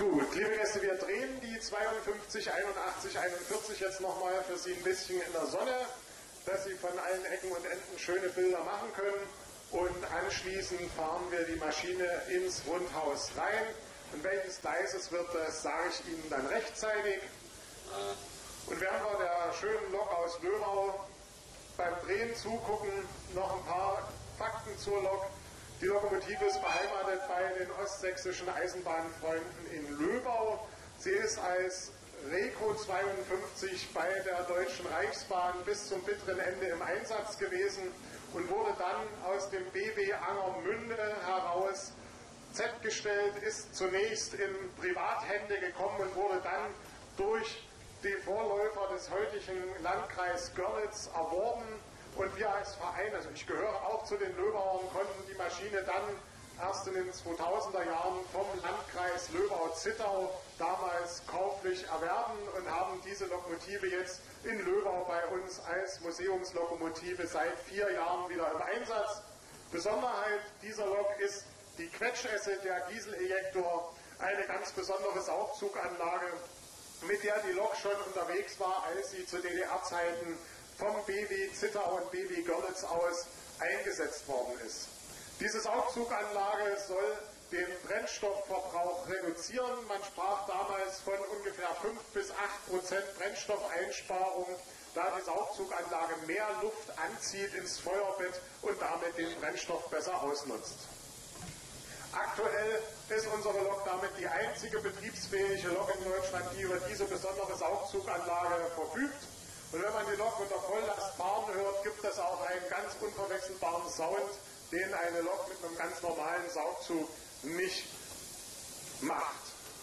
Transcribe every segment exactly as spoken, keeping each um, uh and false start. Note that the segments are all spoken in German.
Gut, liebe Gäste, wir drehen die zweiundfünfzig, einundachtzig, einundvierzig jetzt nochmal für Sie ein bisschen in der Sonne, dass Sie von allen Ecken und Enden schöne Bilder machen können. Und anschließend fahren wir die Maschine ins Rundhaus rein. Und welches Gleis es wird, das sage ich Ihnen dann rechtzeitig. Und während wir der schönen Lok aus Löbau beim Drehen zugucken, noch ein paar Fakten zur Lok. Die Lokomotive ist beheimatet bei den ostsächsischen Eisenbahnfreunden in Löbau. Sie ist als Reco zweiundfünfzig bei der Deutschen Reichsbahn bis zum bitteren Ende im Einsatz gewesen und wurde dann aus dem B W Angermünde heraus Z-gestellt, ist zunächst in Privathände gekommen und wurde dann durch die Vorläufer des heutigen Landkreis Görlitz erworben. Und wir als Verein, also ich gehöre auch zu den Löbauern, konnten die Maschine dann erst in den zweitausender Jahren vom Landkreis Löbau-Zittau damals kauflich erwerben und haben diese Lokomotive jetzt in Löbau bei uns als Museumslokomotive seit vier Jahren wieder im Einsatz. Besonderheit dieser Lok ist die Quetschesse, der Dieselejektor, eine ganz besondere Saugzuganlage, mit der die Lok schon unterwegs war, als sie zu D D R-Zeiten vom B W Zittau und B W Görlitz aus eingesetzt worden ist. Diese Saugzuganlage soll den Brennstoffverbrauch reduzieren. Man sprach damals von ungefähr fünf bis acht Prozent Brennstoffeinsparung, da die Saugzuganlage mehr Luft anzieht ins Feuerbett und damit den Brennstoff besser ausnutzt. Aktuell ist unsere Lok damit die einzige betriebsfähige Lok in Deutschland, die über diese besondere Saugzuganlage verfügt. Und wenn man die Lok unter Volllast fahren hört, gibt es auch einen ganz unverwechselbaren Sound, den eine Lok mit einem ganz normalen Saugzug nicht macht.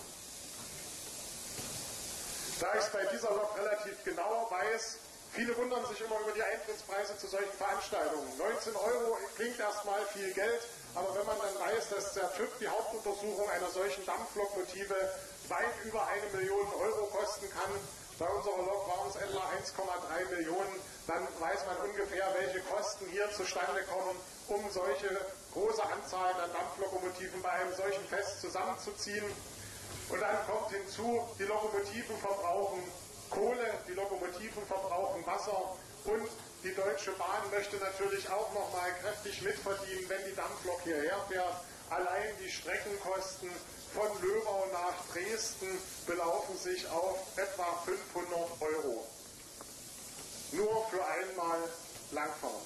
Da ich bei dieser Lok relativ genau weiß, viele wundern sich immer über die Eintrittspreise zu solchen Veranstaltungen. neunzehn Euro klingt erstmal viel Geld, aber wenn man dann weiß, dass der TÜV die Hauptuntersuchung einer solchen Dampflokomotive weit über eine Million Euro kosten kann, bei unserer Lok waren es etwa eins Komma drei Millionen, dann weiß man ungefähr, welche Kosten hier zustande kommen, um solche große Anzahlen an Dampflokomotiven bei einem solchen Fest zusammenzuziehen. Und dann kommt hinzu, die Lokomotiven verbrauchen Kohle, die Lokomotiven verbrauchen Wasser und die Deutsche Bahn möchte natürlich auch noch mal kräftig mitverdienen, wenn die Dampflok hierher fährt. Allein die Streckenkosten von Löbau nach Dresden belaufen sich auf etwa fünfhundert Euro. Nur für einmal langfahren.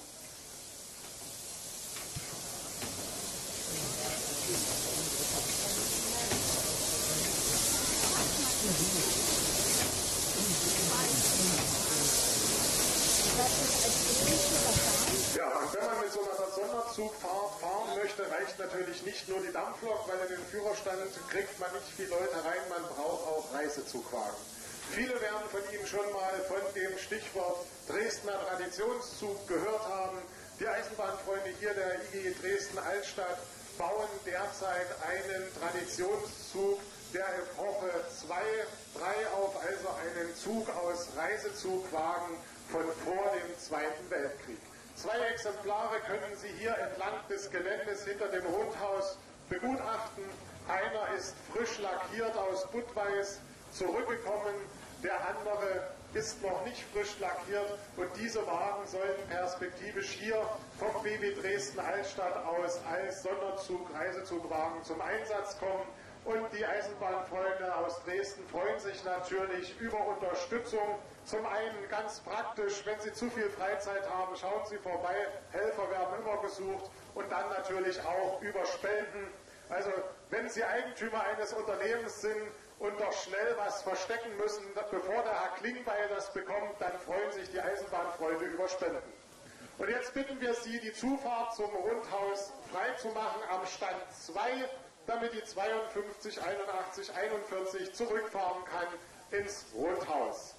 Ja, und wenn man mit so einer Sonderzugfahrt fahren möchte, reicht natürlich nicht nur die Dampflok, weil in den Führerstand kriegt man nicht viele Leute rein, man braucht auch Reisezugwagen. Viele werden von Ihnen schon mal von dem Stichwort Dresdner Traditionszug gehört haben. Die Eisenbahnfreunde hier der I G Dresden-Altstadt bauen derzeit einen Traditionszug der Epoche zwei drei auf, also einen Zug aus Reisezugwagen von vor dem Zweiten Weltkrieg. Zwei Exemplare können Sie hier entlang des Geländes hinter dem Rundhaus begutachten. Einer ist frisch lackiert aus Budweis zurückgekommen, der andere ist noch nicht frisch lackiert und diese Wagen sollen perspektivisch hier vom B W Dresden-Altstadt aus als Sonderzug, Reisezugwagen zum Einsatz kommen. Und die Eisenbahnfreunde aus Dresden freuen sich natürlich über Unterstützung. Zum einen ganz praktisch, wenn Sie zu viel Freizeit haben, schauen Sie vorbei, Helfer werden immer gesucht und dann natürlich auch über Spenden. Also wenn Sie Eigentümer eines Unternehmens sind und doch schnell was verstecken müssen, bevor der Herr Klingbeil das bekommt, dann freuen sich die Eisenbahnfreunde über Spenden. Und jetzt bitten wir Sie, die Zufahrt zum Rundhaus freizumachen am Stand zwei, damit die zweiundfünfzig, einundachtzig, einundvierzig zurückfahren kann ins Rundhaus.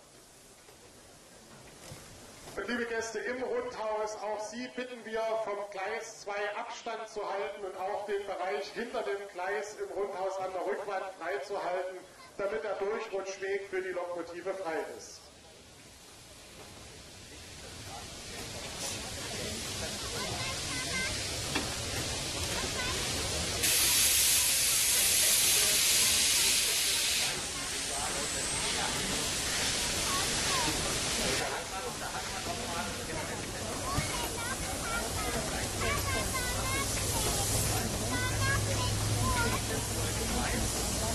Und liebe Gäste im Rundhaus, auch Sie bitten wir vom Gleis zwei Abstand zu halten und auch den Bereich hinter dem Gleis im Rundhaus an der Rückwand freizuhalten, damit der Durchrutschweg für die Lokomotive frei ist.